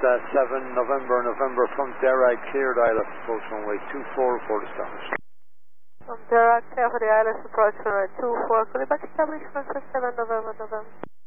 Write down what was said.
7 November, November from Derag, cleared ILS, approach runway 24, report established. From Derag, clear for the ILS approach runway 24, fully back establishment for 7 November, November.